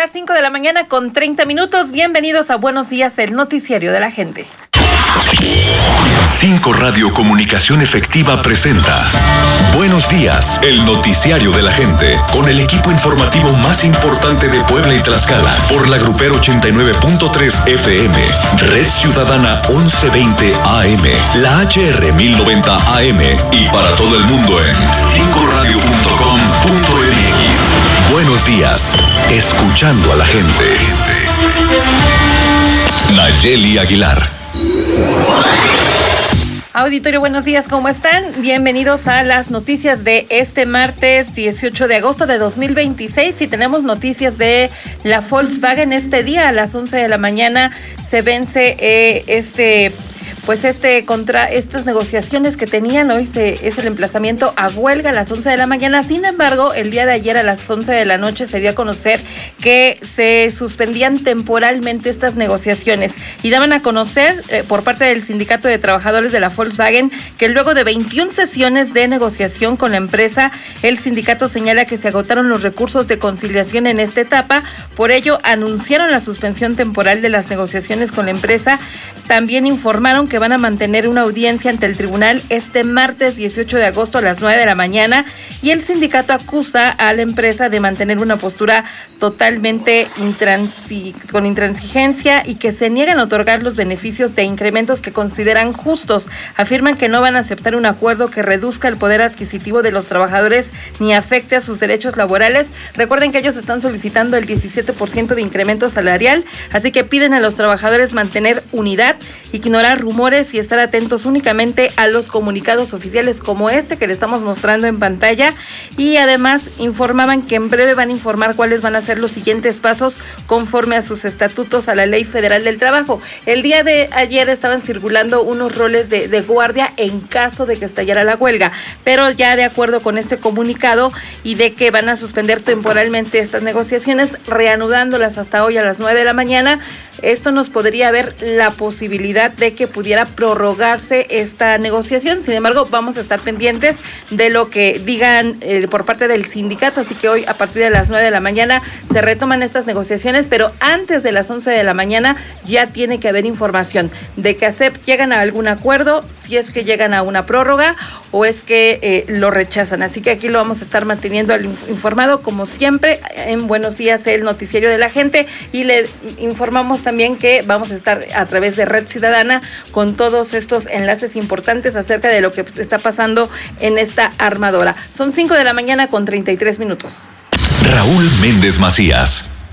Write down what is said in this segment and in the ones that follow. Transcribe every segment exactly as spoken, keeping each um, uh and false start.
las cinco de la mañana con treinta minutos. Bienvenidos a Buenos Días, el noticiario de la gente. cinco Radio Comunicación Efectiva presenta Buenos Días, el noticiario de la gente, con el equipo informativo más importante de Puebla y Tlaxcala, por la Grupero ochenta y nueve punto tres F M, Red Ciudadana once veinte A M, la H R mil noventa A M y para todo el mundo en cinco radio punto com punto m x. Buenos Días, escuchando a la gente. Nayeli Aguilar. Auditorio, buenos días, ¿cómo están? Bienvenidos a las noticias de este martes dieciocho de agosto de dos mil veintiséis y tenemos noticias de la Volkswagen. Este día a las once de la mañana se vence eh, este... Pues este contra estas negociaciones que tenían hoy se, es el emplazamiento a huelga a las once de la mañana. Sin embargo, el día de ayer a las once de la noche se dio a conocer que se suspendían temporalmente estas negociaciones y daban a conocer eh, por parte del Sindicato de Trabajadores de la Volkswagen que luego de veintiuna sesiones de negociación con la empresa, el sindicato señala que se agotaron los recursos de conciliación en esta etapa. Por ello, anunciaron la suspensión temporal de las negociaciones con la empresa. También informaron que van a mantener una audiencia ante el tribunal este martes dieciocho de agosto a las nueve de la mañana y el sindicato acusa a la empresa de mantener una postura totalmente intransi- con intransigencia y que se niegan a otorgar los beneficios de incrementos que consideran justos. Afirman que no van a aceptar un acuerdo que reduzca el poder adquisitivo de los trabajadores ni afecte a sus derechos laborales. Recuerden que ellos están solicitando el diecisiete por ciento de incremento salarial, así que piden a los trabajadores mantener unidad, ignorar rumores y estar atentos únicamente a los comunicados oficiales como este que le estamos mostrando en pantalla, y además informaban que en breve van a informar cuáles van a ser los siguientes pasos conforme a sus estatutos a la Ley Federal del Trabajo. El día de ayer estaban circulando unos roles de, de guardia en caso de que estallara la huelga, pero ya de acuerdo con este comunicado y de que van a suspender temporalmente estas negociaciones, reanudándolas hasta hoy a las nueve de la mañana, esto nos podría haber la posibilidad de que pudiera prorrogarse esta negociación. Sin embargo, vamos a estar pendientes de lo que digan eh, por parte del sindicato, así que hoy a partir de las nueve de la mañana se retoman estas negociaciones, pero antes de las once de la mañana ya tiene que haber información de que A C E P llegan a algún acuerdo, si es que llegan a una prórroga o es que eh, lo rechazan. Así que aquí lo vamos a estar manteniendo informado como siempre en Buenos Días, el noticiario de la gente, y le informamos también que vamos a estar a través de Red Ciudadana con todos estos enlaces importantes acerca de lo que está pasando en esta armadora. Son cinco de la mañana con treinta y tres minutos. Raúl Méndez Macías.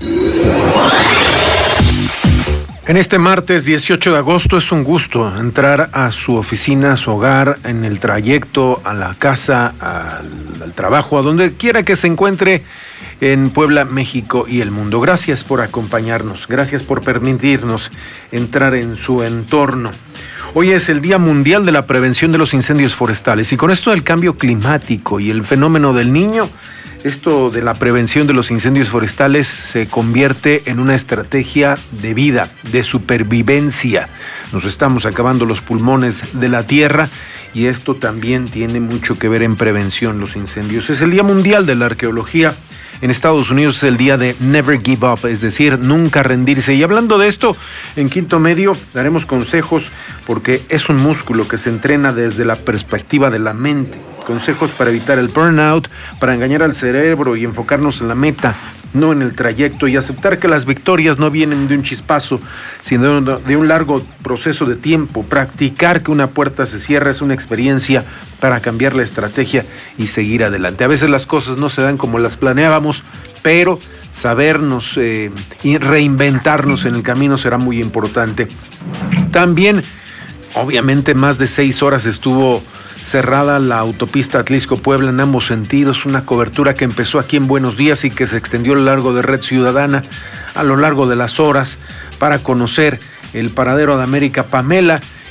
En este martes dieciocho de agosto es un gusto entrar a su oficina, a su hogar, en el trayecto, a la casa, al, al trabajo, a donde quiera que se encuentre en Puebla, México y el mundo. Gracias por acompañarnos, gracias por permitirnos entrar en su entorno. Hoy es el Día Mundial de la Prevención de los Incendios Forestales y con esto del cambio climático y el fenómeno del Niño, esto de la prevención de los incendios forestales se convierte en una estrategia de vida, de supervivencia. Nos estamos acabando los pulmones de la tierra y esto también tiene mucho que ver en prevención los incendios. Es el Día Mundial de la Arqueología. En Estados Unidos es el día de Never Give Up, es decir, nunca rendirse. Y hablando de esto, en Quinto Medio daremos consejos porque es un músculo que se entrena desde la perspectiva de la mente. Consejos para evitar el burnout, para engañar al cerebro y enfocarnos en la meta, no en el trayecto, y aceptar que las victorias no vienen de un chispazo, sino de un largo proceso de tiempo. Practicar que una puerta se cierra es una experiencia para cambiar la estrategia y seguir adelante. A veces las cosas no se dan como las planeábamos, pero sabernos eh, y reinventarnos en el camino será muy importante. También, obviamente, más de seis horas estuvo cerrada la autopista Atlixco-Puebla en ambos sentidos, una cobertura que empezó aquí en Buenos Días y que se extendió a lo largo de Red Ciudadana a lo largo de las horas para conocer el paradero de América Pamela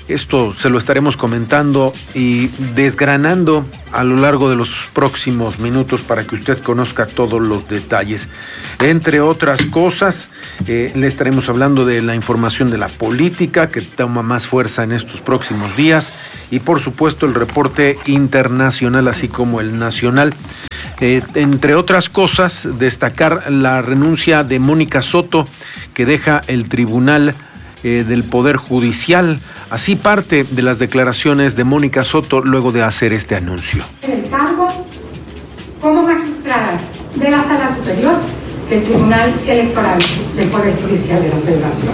Esto se lo estaremos comentando y desgranando a lo largo de los próximos minutos para que usted conozca todos los detalles. Entre otras cosas, eh, le estaremos hablando de la información de la política que toma más fuerza en estos próximos días y por supuesto el reporte internacional así como el nacional. Eh, entre otras cosas, destacar la renuncia de Mónica Soto que deja el Tribunal eh, del Poder Judicial. Así parte de las declaraciones de Mónica Soto luego de hacer este anuncio. El cargo como magistrada de la Sala Superior del Tribunal Electoral del Poder Judicial de la Federación.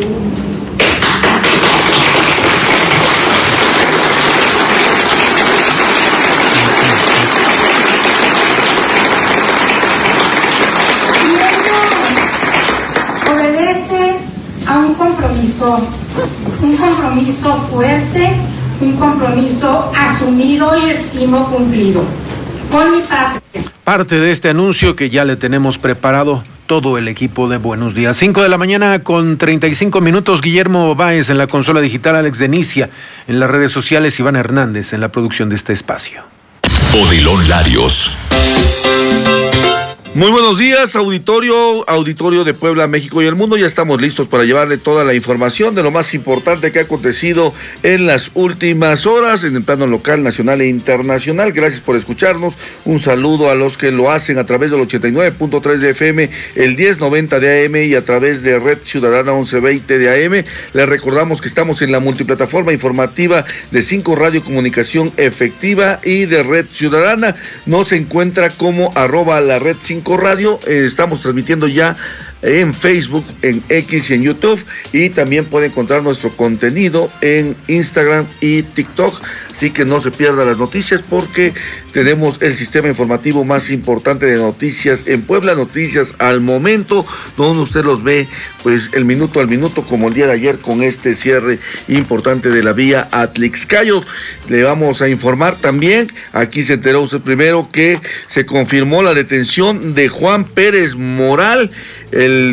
Y ello obedece a un compromiso, un compromiso fuerte, un compromiso asumido y estimo cumplido con mi patria. Parte de este anuncio que ya le tenemos preparado todo el equipo de Buenos Días. cinco de la mañana con treinta y cinco minutos. Guillermo Báez en la consola digital, Alex Denicia en las redes sociales, Iván Hernández en la producción de este espacio. Odilon Larios. Muy buenos días, auditorio, auditorio de Puebla, México y el mundo. Ya estamos listos para llevarle toda la información de lo más importante que ha acontecido en las últimas horas en el plano local, nacional e internacional. Gracias por escucharnos. Un saludo a los que lo hacen a través del ochenta y nueve punto tres de F M, el diez noventa de A M y a través de Red Ciudadana once veinte de A M. Les recordamos que estamos en la multiplataforma informativa de cinco Radio Comunicación Efectiva y de Red Ciudadana. Nos encuentra como arroba la red cinco Radio, eh, estamos transmitiendo ya en Facebook, en X y en YouTube, y también puede encontrar nuestro contenido en Instagram y TikTok, así que no se pierda las noticias porque tenemos el sistema informativo más importante de noticias en Puebla, noticias al momento, donde usted los ve pues el minuto al minuto, como el día de ayer con este cierre importante de la vía Atlixcayo. Le vamos a informar también, aquí se enteró usted primero, que se confirmó la detención de Juan Pérez Moral, el,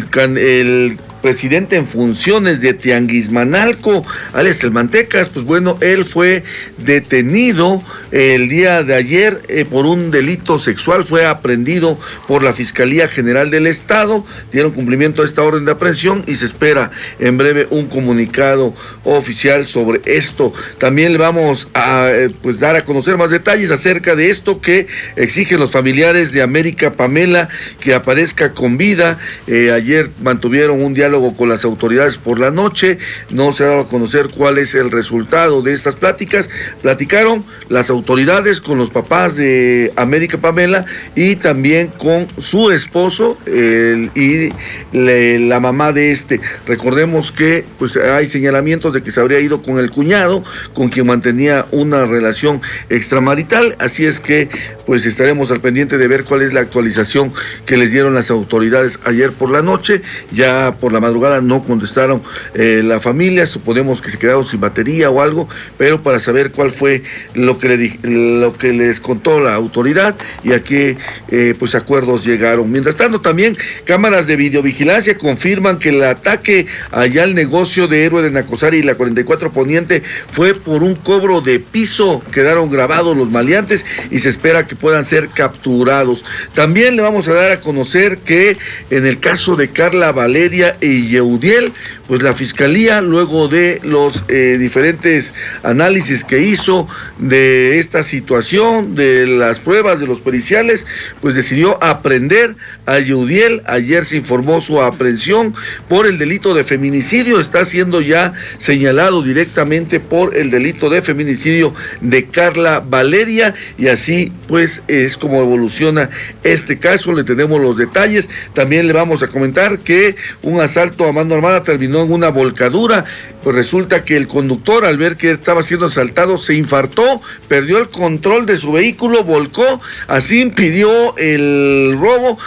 el presidente en funciones de Tianguismanalco, alias El Mantecas. Pues bueno, él fue detenido el día de ayer eh, por un delito sexual, fue aprehendido por la Fiscalía General del Estado, dieron cumplimiento a esta orden de aprehensión y se espera en breve un comunicado oficial sobre esto. También le vamos a eh, pues dar a conocer más detalles acerca de esto que exigen los familiares de América Pamela, que aparezca con vida. Eh, ayer mantuvieron un diálogo con las autoridades por la noche, no se ha dado a conocer cuál es el resultado de estas pláticas. Platicaron las autoridades con los papás de América Pamela y también con su esposo el, y le, la mamá de este. Recordemos que pues hay señalamientos de que se habría ido con el cuñado, con quien mantenía una relación extramarital, así es que pues estaremos al pendiente de ver cuál es la actualización que les dieron las autoridades ayer por la noche. Ya por la madrugada no contestaron eh, la familia, suponemos que se quedaron sin batería o algo, pero para saber cuál fue lo que, le, lo que les contó la autoridad y a qué eh, pues acuerdos llegaron. Mientras tanto, también cámaras de videovigilancia confirman que el ataque allá al negocio de Héroe de Nacosari y la cuarenta y cuatro Poniente fue por un cobro de piso. Quedaron grabados los maleantes y se espera que puedan ser capturados. También le vamos a dar a conocer que en el caso de Carla Valeria y Yeudiel, pues la Fiscalía, luego de los eh, diferentes análisis que hizo de esta situación, de las pruebas, de los periciales, pues decidió aprender a Yeudiel. Ayer se informó su aprehensión por el delito de feminicidio. Está siendo ya señalado directamente por el delito de feminicidio de Carla Valeria, y así pues es como evoluciona este caso. Le tenemos los detalles. También le vamos a comentar que un asalto a mano armada terminó en una volcadura. Pues resulta que el conductor, al ver que estaba siendo asaltado, se infartó, perdió el control de su vehículo, volcó, así impidió el robo.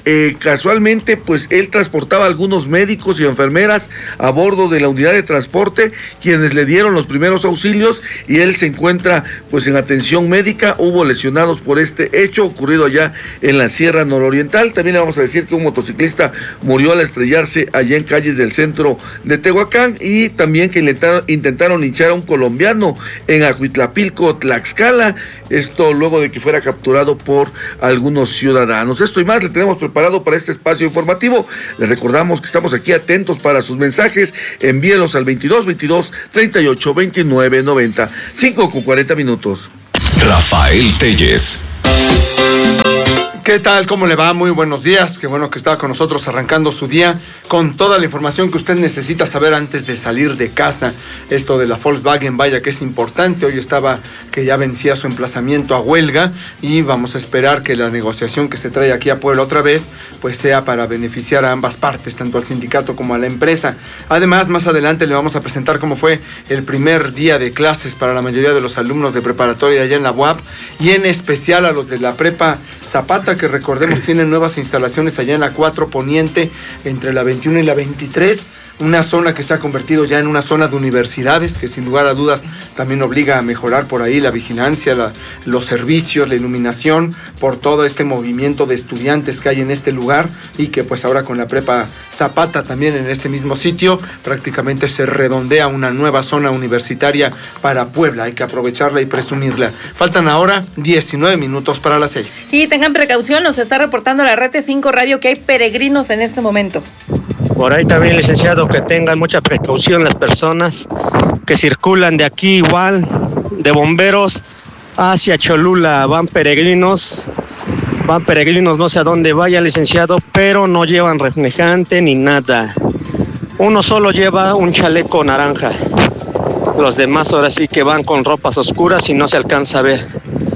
Eh, casualmente, pues él transportaba a algunos médicos y enfermeras a bordo de la unidad de transporte, quienes le dieron los primeros auxilios, y él se encuentra pues en atención médica. Hubo lesionados por este hecho ocurrido allá en la Sierra Nororiental. También le vamos a decir que un motociclista murió al estrellarse allá en calles del centro de Tehuacán, y también que intentaron, intentaron linchar a un colombiano en Ajuitlapilco, Tlaxcala, esto luego de que fuera capturado por algunos ciudadanos. Esto y más le tenemos preparado para este espacio informativo. Les recordamos que estamos aquí atentos para sus mensajes. Envíelos al veintidós veintidós treinta y ocho veintinueve noventa. cinco con cuarenta minutos. Rafael Telles. ¿Qué tal? ¿Cómo le va? Muy buenos días. Qué bueno que está con nosotros arrancando su día con toda la información que usted necesita saber antes de salir de casa. Esto de la Volkswagen, vaya que es importante. Hoy estaba que ya vencía su emplazamiento a huelga, y vamos a esperar que la negociación que se trae aquí a Puebla otra vez pues sea para beneficiar a ambas partes, tanto al sindicato como a la empresa. Además, más adelante le vamos a presentar cómo fue el primer día de clases para la mayoría de los alumnos de preparatoria allá en la U A P, y en especial a los de la prepa Zapata, que recordemos tienen nuevas instalaciones allá en la cuatro Poniente, entre la veintiuno y la veintitrés, una zona que se ha convertido ya en una zona de universidades, que sin lugar a dudas también obliga a mejorar por ahí la vigilancia, la, los servicios, la iluminación, por todo este movimiento de estudiantes que hay en este lugar, y que pues ahora con la prepa Zapata también en este mismo sitio prácticamente se redondea una nueva zona universitaria para Puebla. Hay que aprovecharla y presumirla. Faltan ahora diecinueve minutos para las seis. Y tengan precaución, nos está reportando la R T cinco Radio que hay peregrinos en este momento. Por ahí también, licenciado, que tengan mucha precaución las personas que circulan de aquí igual, de Bomberos hacia Cholula. Van peregrinos, van peregrinos, no sé a dónde vayan, licenciado, pero no llevan reflejante ni nada. Uno solo lleva un chaleco naranja. Los demás ahora sí que van con ropas oscuras y no se alcanza a ver.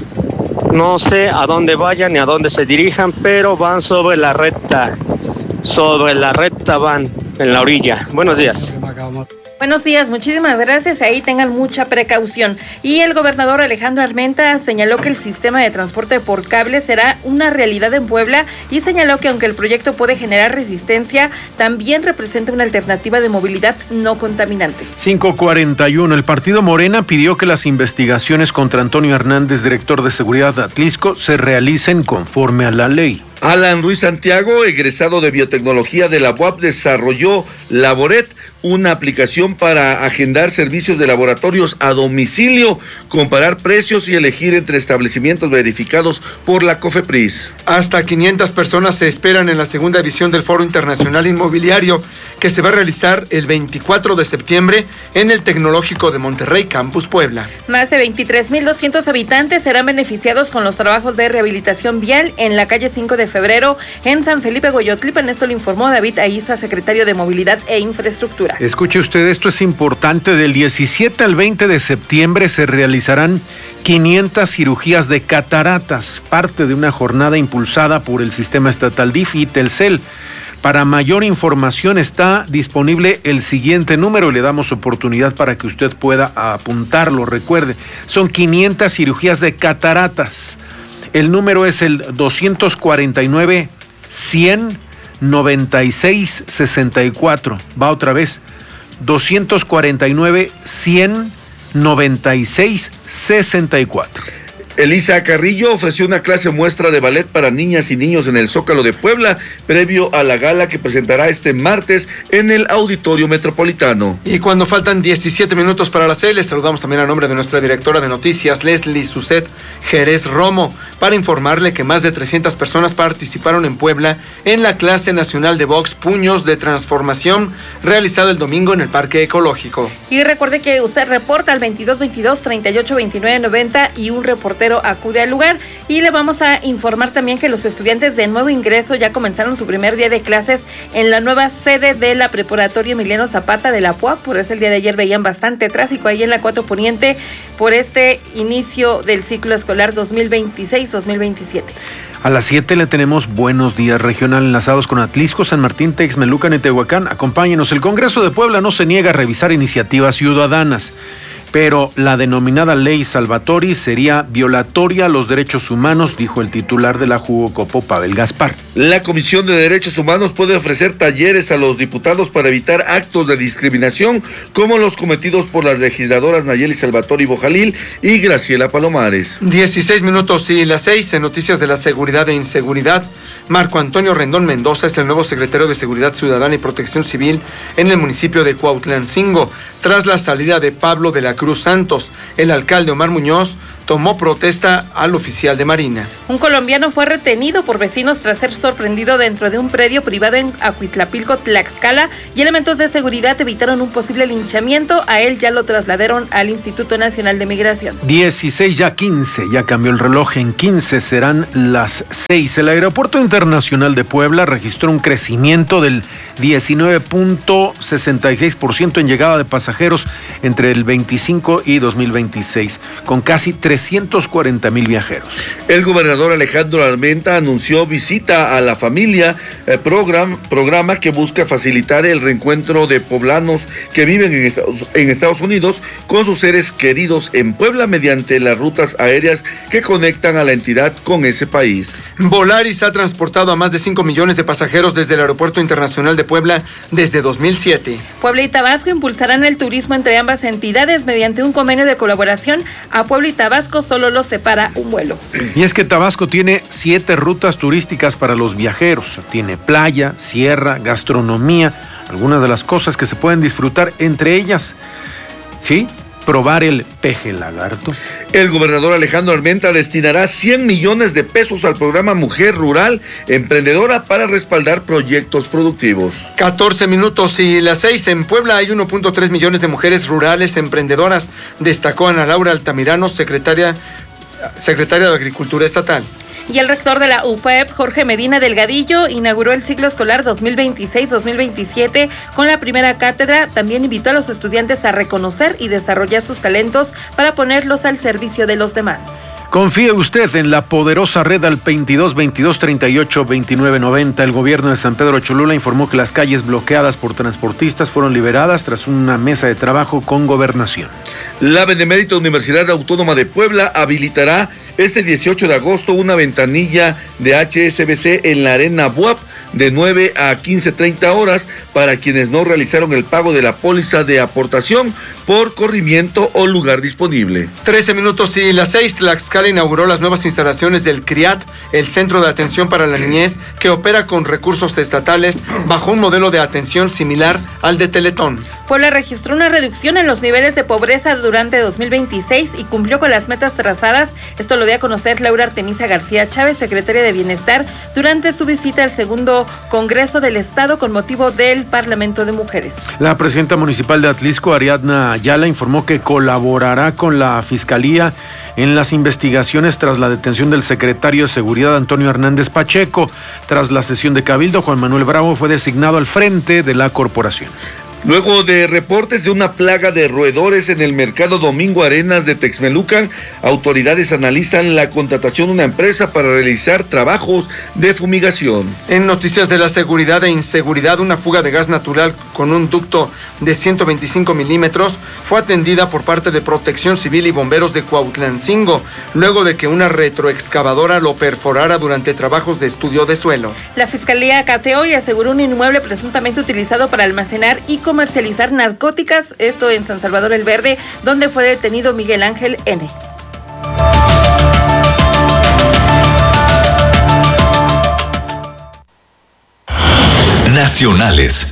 No sé a dónde vayan ni a dónde se dirijan, pero van sobre la recta. Sobre la recta van, en la orilla. Buenos días. Buenos días, muchísimas gracias. Ahí tengan mucha precaución. Y el gobernador Alejandro Armenta señaló que el sistema de transporte por cable será una realidad en Puebla, y señaló que aunque el proyecto puede generar resistencia, también representa una alternativa de movilidad no contaminante. cinco cuarenta y uno. El partido Morena pidió que las investigaciones contra Antonio Hernández, director de seguridad de Atlisco, se realicen conforme a la ley. Alan Ruiz Santiago, egresado de biotecnología de la U A P, desarrolló Laboret, una aplicación para agendar servicios de laboratorios a domicilio, comparar precios y elegir entre establecimientos verificados por la COFEPRIS. Hasta quinientas personas se esperan en la segunda edición del Foro Internacional Inmobiliario, que se va a realizar el veinticuatro de septiembre en el Tecnológico de Monterrey, Campus Puebla. Más de veintitrés mil doscientos habitantes serán beneficiados con los trabajos de rehabilitación vial en la calle cinco de febrero en San Felipe Goyotlipan. Esto lo informó David Aiza, secretario de Movilidad e Infraestructura. Escuche usted, esto es importante. Del diecisiete al veinte de septiembre se realizarán quinientas cirugías de cataratas, parte de una jornada impulsada por el sistema estatal D I F y Telcel. Para mayor información está disponible el siguiente número y le damos oportunidad para que usted pueda apuntarlo. Recuerde, son quinientas cirugías de cataratas. El número es el doscientos cuarenta y nueve, cien, noventa y seis, sesenta y cuatro. Va otra vez. doscientos cuarenta y nueve, cien, noventa y seis, sesenta y cuatro. Elisa Carrillo ofreció una clase muestra de ballet para niñas y niños en el Zócalo de Puebla, previo a la gala que presentará este martes en el Auditorio Metropolitano. Y cuando faltan diecisiete minutos para las seis, les saludamos también a nombre de nuestra directora de noticias, Leslie Suset Jerez Romo, para informarle que más de trescientas personas participaron en Puebla en la clase nacional de box Puños de Transformación, realizada el domingo en el Parque Ecológico. Y recuerde que usted reporta al veintidós veintidós treinta y ocho veintinueve noventa y un reportero acude al lugar. Y le vamos a informar también que los estudiantes de nuevo ingreso ya comenzaron su primer día de clases en la nueva sede de la preparatoria Emiliano Zapata de la P U A P. Por eso el día de ayer veían bastante tráfico ahí en la cuatro Poniente por este inicio del ciclo escolar dos mil veintiséis dos mil veintisiete. A las siete le tenemos Buenos Días Regional, enlazados con Atlisco, San Martín, Texmelucan y Tehuacán. Acompáñenos. El Congreso de Puebla no se niega a revisar iniciativas ciudadanas. pero la denominada ley Salvatori sería violatoria a los derechos humanos, dijo el titular de la Jugocopo, Pavel Gaspar. La Comisión de Derechos Humanos puede ofrecer talleres a los diputados para evitar actos de discriminación como los cometidos por las legisladoras Nayeli Salvatori Bojalil y Graciela Palomares. dieciséis minutos y las seis en Noticias de la Seguridad e Inseguridad. Marco Antonio Rendón Mendoza es el nuevo secretario de Seguridad Ciudadana y Protección Civil en el municipio de Cuautlancingo. Tras la salida de Pablo de la Cruz Santos, el alcalde Omar Muñoz tomó protesta al oficial de Marina. Un colombiano fue retenido por vecinos tras ser sorprendido dentro de un predio privado en Acuitlapilco, Tlaxcala, y elementos de seguridad evitaron un posible linchamiento. A él ya lo trasladaron al Instituto Nacional de Migración. dieciséis, ya quince, ya cambió el reloj, en quince serán las seis. El Aeropuerto Internacional de Puebla registró un crecimiento del diecinueve punto sesenta y seis por ciento en llegada de pasajeros entre el veinticinco y dos mil veintiséis, con casi trescientos cuarenta mil viajeros. El gobernador Alejandro Armenta anunció visita a la familia, eh, program, programa que busca facilitar el reencuentro de poblanos que viven en Estados, en Estados Unidos con sus seres queridos en Puebla mediante las rutas aéreas que conectan a la entidad con ese país. Volaris ha transportado a más de cinco millones de pasajeros desde el Aeropuerto Internacional de Puebla desde dos mil siete. Puebla y Tabasco impulsarán el turismo entre ambas entidades mediante un convenio de colaboración. A Puebla y Tabasco solo los separa un vuelo. Y es que Tabasco tiene siete rutas turísticas para los viajeros. Tiene playa, sierra, gastronomía, algunas de las cosas que se pueden disfrutar, entre ellas, ¿sí?, probar el peje lagarto. El gobernador Alejandro Armenta destinará cien millones de pesos al programa Mujer Rural Emprendedora para respaldar proyectos productivos. catorce minutos y las seis. En Puebla hay uno punto tres millones de mujeres rurales emprendedoras, destacó Ana Laura Altamirano, secretaria, secretaria de Agricultura Estatal. Y el rector de la U P E P, Jorge Medina Delgadillo, inauguró el ciclo escolar dos mil veintiséis dos mil veintisiete con la primera cátedra. También invitó a los estudiantes a reconocer y desarrollar sus talentos para ponerlos al servicio de los demás. Confíe usted en la poderosa red al veintidós veintidós treinta y ocho veintinueve noventa. El gobierno de San Pedro Cholula informó que las calles bloqueadas por transportistas fueron liberadas tras una mesa de trabajo con Gobernación. La Benemérita Universidad Autónoma de Puebla habilitará este dieciocho de agosto una ventanilla de H S B C en la Arena B U A P de nueve a quince treinta horas para quienes no realizaron el pago de la póliza de aportación por corrimiento o lugar disponible. trece minutos y las seis. Tlaxcala inauguró las nuevas instalaciones del CRIAT, el Centro de Atención para la Niñez, que opera con recursos estatales bajo un modelo de atención similar al de Teletón. Puebla registró una reducción en los niveles de pobreza durante dos mil veintiséis y cumplió con las metas trazadas. Esto lo dio a conocer Laura Artemisa García Chávez, secretaria de Bienestar, durante su visita al segundo Congreso del Estado con motivo del Parlamento de Mujeres. La presidenta municipal de Atlisco, Ariadna Ayala, informó que colaborará con la Fiscalía en las investigaciones tras la detención del secretario de Seguridad, Antonio Hernández Pacheco. Tras la sesión de Cabildo, Juan Manuel Bravo fue designado al frente de la corporación. Luego de reportes de una plaga de roedores en el mercado Domingo Arenas de Texmelucan, autoridades analizan la contratación de una empresa para realizar trabajos de fumigación. En noticias de la seguridad e inseguridad, una fuga de gas natural con un ducto de ciento veinticinco milímetros fue atendida por parte de Protección Civil y bomberos de Cuautlancingo, luego de que una retroexcavadora lo perforara durante trabajos de estudio de suelo. La Fiscalía cateó y aseguró un inmueble presuntamente utilizado para almacenar y comercializar narcóticas, esto en San Salvador el Verde, donde fue detenido Miguel Ángel N. Nacionales.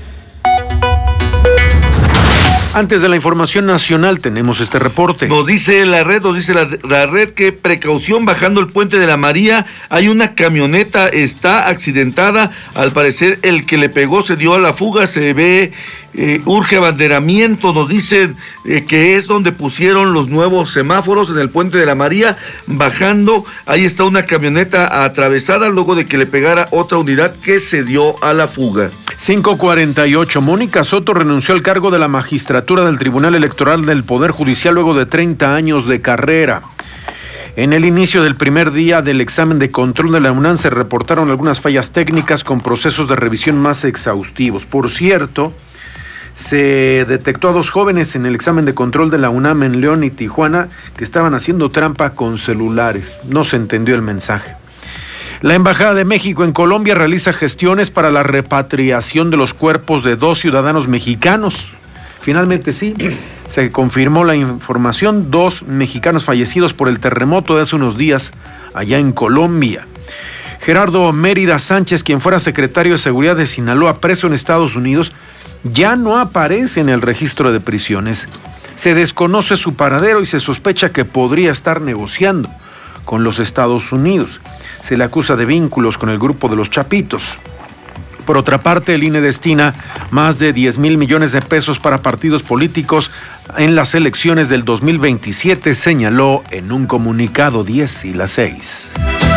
Antes de la información nacional tenemos este reporte. Nos dice la red, nos dice la, la red que precaución bajando el puente de la María, hay una camioneta, está accidentada, al parecer el que le pegó se dio a la fuga, se ve, eh, urge abanderamiento, nos dicen eh, que es donde pusieron los nuevos semáforos en el puente de la María, bajando, ahí está una camioneta atravesada luego de que le pegara otra unidad que se dio a la fuga. cinco cuarenta y ocho. Mónica Soto renunció al cargo de la magistratura del Tribunal Electoral del Poder Judicial luego de treinta años de carrera. En el inicio del primer día del examen de control de la UNAM se reportaron algunas fallas técnicas con procesos de revisión más exhaustivos. Por cierto, Se detectó a dos jóvenes en el examen de control de la UNAM en León y Tijuana que estaban haciendo trampa con celulares. No se entendió el mensaje. La Embajada de México en Colombia realiza gestiones para la repatriación de los cuerpos de dos ciudadanos mexicanos. Finalmente sí, se confirmó la información, dos mexicanos fallecidos por el terremoto de hace unos días allá en Colombia. Gerardo Mérida Sánchez, quien fuera secretario de Seguridad de Sinaloa, preso en Estados Unidos, ya no aparece en el registro de prisiones. Se desconoce su paradero y se sospecha que podría estar negociando con los Estados Unidos. Se le acusa de vínculos con el grupo de los Chapitos. Por otra parte, el I N E destina más de diez mil millones de pesos para partidos políticos en las elecciones del dos mil veintisiete, señaló en un comunicado. Diez y las seis.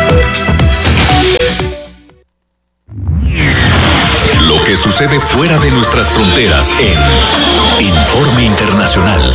Lo que sucede fuera de nuestras fronteras en Informe Internacional.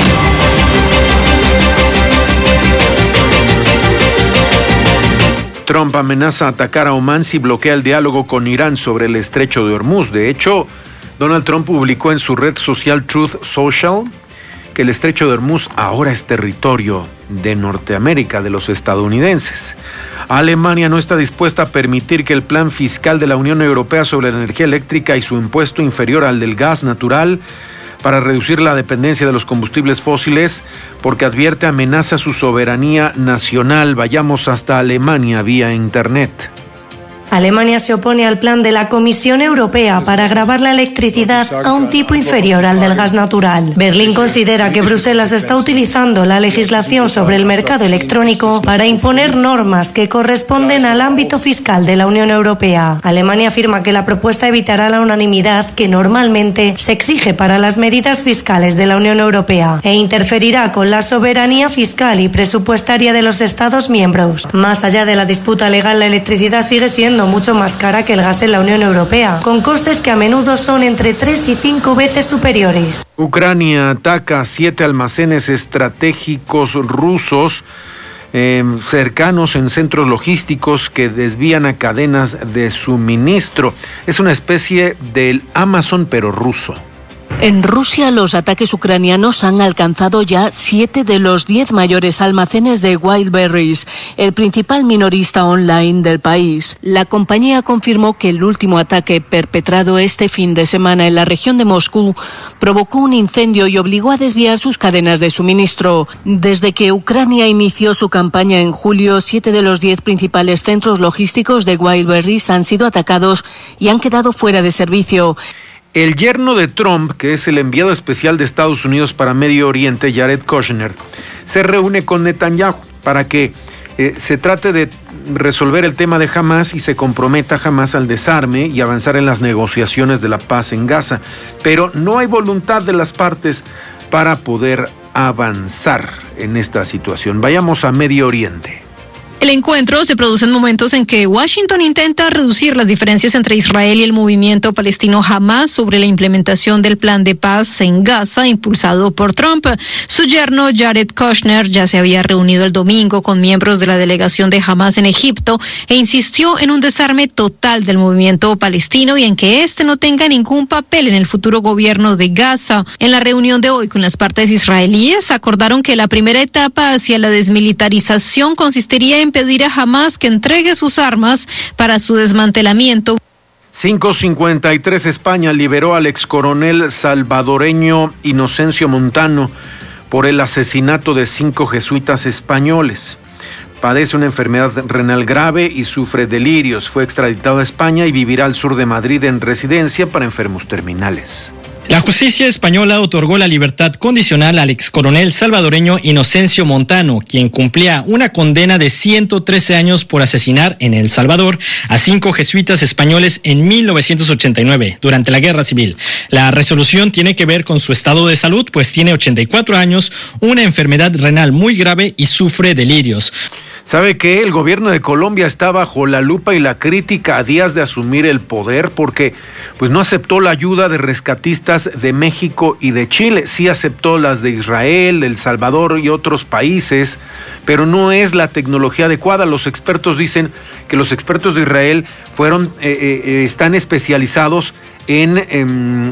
Trump amenaza atacar a Omán si bloquea el diálogo con Irán sobre el estrecho de Hormuz. De hecho, Donald Trump publicó en su red social Truth Social que el estrecho de Hormuz ahora es territorio de Norteamérica, de los estadounidenses. Alemania no está dispuesta a permitir que el plan fiscal de la Unión Europea sobre la energía eléctrica y su impuesto inferior al del gas natural para reducir la dependencia de los combustibles fósiles, porque advierte amenaza su soberanía nacional. Vayamos hasta Alemania vía internet. Alemania se opone al plan de la Comisión Europea para gravar la electricidad a un tipo inferior al del gas natural. Berlín considera que Bruselas está utilizando la legislación sobre el mercado electrónico para imponer normas que corresponden al ámbito fiscal de la Unión Europea. Alemania afirma que la propuesta evitará la unanimidad que normalmente se exige para las medidas fiscales de la Unión Europea e interferirá con la soberanía fiscal y presupuestaria de los Estados miembros. Más allá de la disputa legal, la electricidad sigue siendo mucho más cara que el gas en la Unión Europea, con costes que a menudo son entre tres y cinco veces superiores. Ucrania ataca siete almacenes estratégicos rusos eh, cercanos en centros logísticos que desvían a cadenas de suministro. Es una especie del Amazon pero ruso. En Rusia, los ataques ucranianos han alcanzado ya siete de los diez mayores almacenes de Wildberries, el principal minorista online del país. La compañía confirmó que el último ataque perpetrado este fin de semana en la región de Moscú provocó un incendio y obligó a desviar sus cadenas de suministro. Desde que Ucrania inició su campaña en julio, siete de los diez principales centros logísticos de Wildberries han sido atacados y han quedado fuera de servicio. El yerno de Trump, que es el enviado especial de Estados Unidos para Medio Oriente, Jared Kushner, se reúne con Netanyahu para que eh, se trate de resolver el tema de Hamas y se comprometa Hamas al desarme y avanzar en las negociaciones de la paz en Gaza. Pero no hay voluntad de las partes para poder avanzar en esta situación. Vayamos a Medio Oriente. El encuentro se produce en momentos en que Washington intenta reducir las diferencias entre Israel y el movimiento palestino Hamas sobre la implementación del plan de paz en Gaza impulsado por Trump. Su yerno Jared Kushner ya se había reunido el domingo con miembros de la delegación de Hamas en Egipto e insistió en un desarme total del movimiento palestino y en que éste no tenga ningún papel en el futuro gobierno de Gaza. En la reunión de hoy con las partes israelíes acordaron que la primera etapa hacia la desmilitarización consistiría en pedir a Hamas que entregue sus armas para su desmantelamiento. cinco cincuenta y tres España liberó al excoronel salvadoreño Inocencio Montano por el asesinato de cinco jesuitas españoles. Padece una enfermedad renal grave y sufre delirios. Fue extraditado a España y vivirá al sur de Madrid en residencia para enfermos terminales. La justicia española otorgó la libertad condicional al excoronel salvadoreño Inocencio Montano, quien cumplía una condena de ciento trece años por asesinar en El Salvador a cinco jesuitas españoles en mil novecientos ochenta y nueve, durante la Guerra Civil. La resolución tiene que ver con su estado de salud, pues tiene ochenta y cuatro años, una enfermedad renal muy grave y sufre delirios. ¿Sabe qué? El gobierno de Colombia está bajo la lupa y la crítica a días de asumir el poder porque pues no aceptó la ayuda de rescatistas de México y de Chile. Sí aceptó las de Israel, de El Salvador y otros países, pero no es la tecnología adecuada. Los expertos dicen que los expertos de Israel fueron, eh, eh, están especializados en... en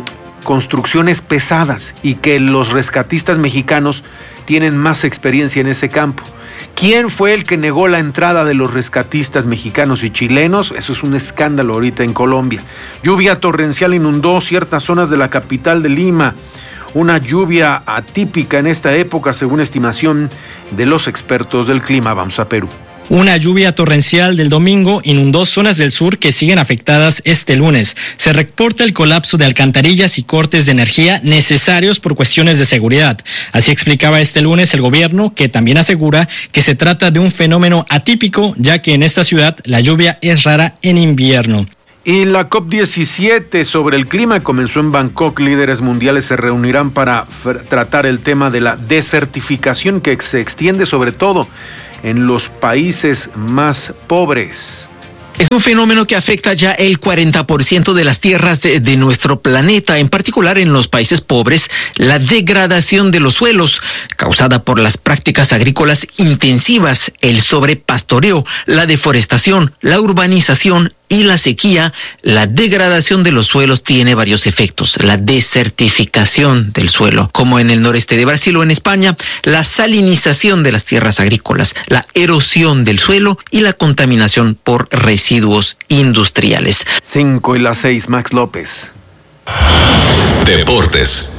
construcciones pesadas y que los rescatistas mexicanos tienen más experiencia en ese campo. ¿Quién fue el que negó la entrada de los rescatistas mexicanos y chilenos? Eso es un escándalo ahorita en Colombia. Lluvia torrencial inundó ciertas zonas de la capital de Lima. Una lluvia atípica en esta época, según estimación de los expertos del clima. Vamos a Perú. Una lluvia torrencial del domingo inundó zonas del sur que siguen afectadas este lunes. Se reporta el colapso de alcantarillas y cortes de energía necesarios por cuestiones de seguridad. Así explicaba este lunes el gobierno, que también asegura que se trata de un fenómeno atípico, ya que en esta ciudad la lluvia es rara en invierno. Y la COP diecisiete sobre el clima comenzó en Bangkok. Líderes mundiales se reunirán para f- tratar el tema de la desertificación, que se extiende sobre todo en los países más pobres. Es un fenómeno que afecta ya el cuarenta por ciento de las tierras de, de nuestro planeta, en particular en los países pobres. La degradación de los suelos, causada por las prácticas agrícolas intensivas, el sobrepastoreo, la deforestación, la urbanización y la sequía. La degradación de los suelos tiene varios efectos. La desertificación del suelo, como en el noreste de Brasil o en España, la salinización de las tierras agrícolas, la erosión del suelo y la contaminación por residuos industriales. Cinco y las seis, Max López. Deportes.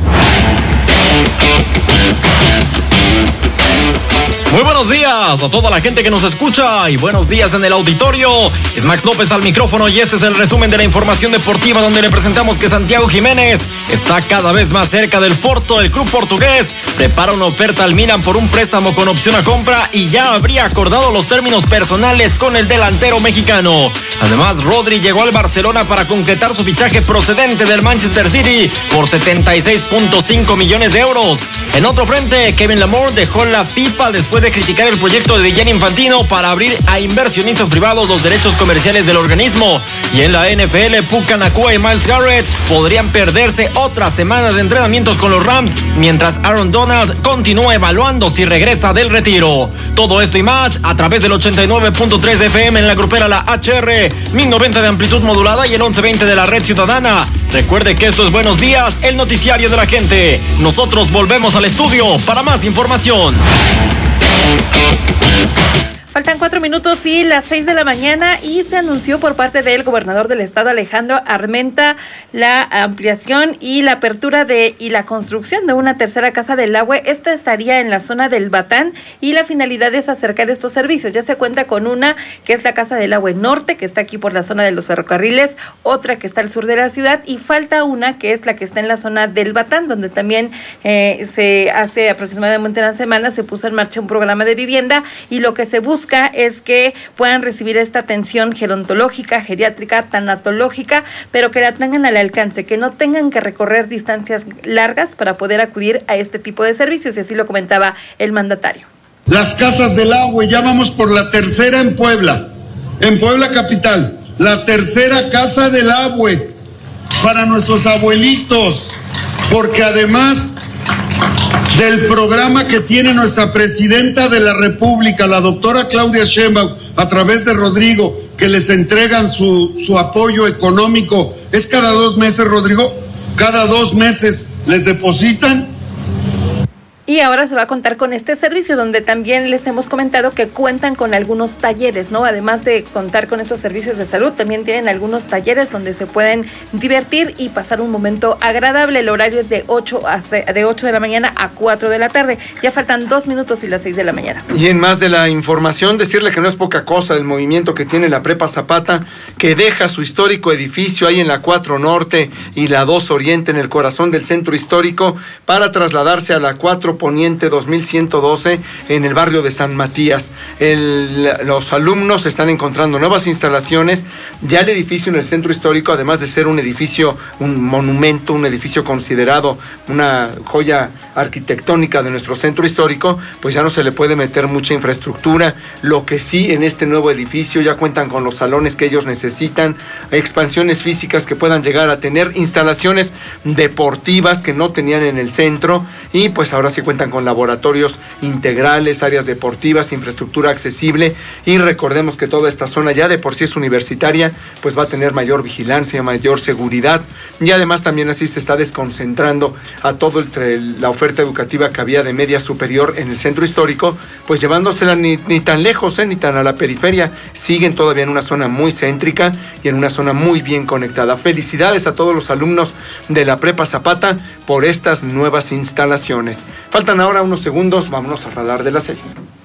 Muy buenos días a toda la gente que nos escucha y buenos días en el auditorio. Es Max López al micrófono y este es el resumen de la información deportiva, donde le presentamos que Santiago Jiménez está cada vez más cerca del Porto. El club portugués prepara una oferta al Milan por un préstamo con opción a compra y ya habría acordado los términos personales con el delantero mexicano. Además, Rodri llegó al Barcelona para concretar su fichaje procedente del Manchester City por setenta y seis punto cinco millones de euros. En otro frente, Kevin Lamour dejó la FIFA después de criticar el proyecto de Gianni Infantino para abrir a inversionistas privados los derechos comerciales del organismo. Y en la N F L, Puka Nacua y Myles Garrett podrían perderse otra semana de entrenamientos con los Rams, mientras Aaron Donald continúa evaluando si regresa del retiro. Todo esto y más a través del ochenta y nueve punto tres de F M en la grupera La H R, mil noventa de amplitud modulada y el once veinte de la red ciudadana. Recuerde que esto es Buenos Días, el noticiario de la gente. Nosotros volvemos al estudio para más información. Faltan cuatro minutos y las seis de la mañana y se anunció por parte del gobernador del estado, Alejandro Armenta, la ampliación y la apertura de y la construcción de una tercera casa del agua. Esta estaría en la zona del Batán y la finalidad es acercar estos servicios. Ya se cuenta con una que es la Casa del Agua Norte, que está aquí por la zona de los ferrocarriles, otra que está al sur de la ciudad y falta una que es la que está en la zona del Batán, donde también eh, se hace aproximadamente una semana se puso en marcha un programa de vivienda y lo que se busca es que puedan recibir esta atención gerontológica, geriátrica, tanatológica, pero que la tengan al alcance, que no tengan que recorrer distancias largas para poder acudir a este tipo de servicios, y así lo comentaba el mandatario. Las casas del agua, ya vamos por la tercera en Puebla, en Puebla capital, la tercera casa del agua para nuestros abuelitos, porque además del programa que tiene nuestra presidenta de la República, la doctora Claudia Sheinbaum, a través de Rodrigo, que les entregan su, su apoyo económico, es cada dos meses, Rodrigo, cada dos meses les depositan. Y ahora se va a contar con este servicio, donde también les hemos comentado que cuentan con algunos talleres, ¿no? Además de contar con estos servicios de salud, también tienen algunos talleres donde se pueden divertir y pasar un momento agradable. El horario es de ocho de la mañana a cuatro de la tarde. Ya faltan dos minutos y las seis de la mañana. Y en más de la información, decirle que no es poca cosa el movimiento que tiene la Prepa Zapata, que deja su histórico edificio ahí en la cuatro Norte y la dos Oriente, en el corazón del centro histórico, para trasladarse a la cuatro Poniente dos mil ciento doce en el barrio de San Matías. El, los alumnos están encontrando nuevas instalaciones. Ya el edificio en el centro histórico, además de ser un edificio, un monumento, un edificio considerado una joya arquitectónica de nuestro centro histórico, pues ya no se le puede meter mucha infraestructura. Lo que sí, en este nuevo edificio ya cuentan con los salones que ellos necesitan, expansiones físicas que puedan llegar a tener, instalaciones deportivas que no tenían en el centro, y pues ahora sí cuentan con laboratorios integrales, áreas deportivas, infraestructura accesible, y recordemos que toda esta zona ya de por sí es universitaria, pues va a tener mayor vigilancia, mayor seguridad, y además también así se está desconcentrando a todo el, la oferta educativa que había de media superior en el centro histórico, pues llevándosela ni, ni tan lejos, eh, ni tan a la periferia. Siguen todavía en una zona muy céntrica y en una zona muy bien conectada. Felicidades a todos los alumnos de la Prepa Zapata por estas nuevas instalaciones. Faltan ahora unos segundos, vámonos al radar de las seis.